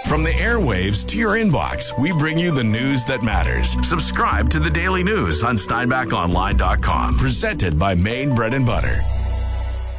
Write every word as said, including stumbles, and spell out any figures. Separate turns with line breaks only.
From the airwaves to your inbox, we bring you the news that matters. Subscribe to the Daily News on Steinbach Online dot com. Presented by Maine Bread and Butter.